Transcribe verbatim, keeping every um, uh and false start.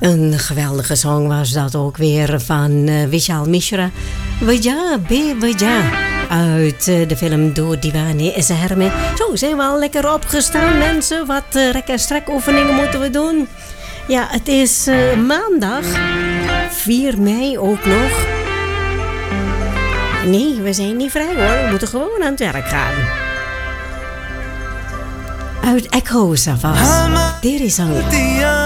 Een geweldige song was dat ook weer van uh, Vishal Mishra. Vaja, be vaja. Uit uh, de film Door Diwani Zahar. Zo zijn we al lekker opgestaan, mensen. Wat uh, rek- en strekoefeningen moeten we doen. Ja, het is uh, maandag. vier mei ook nog. Nee, we zijn niet vrij hoor. We moeten gewoon aan het werk gaan. Uit Echo Savas. There is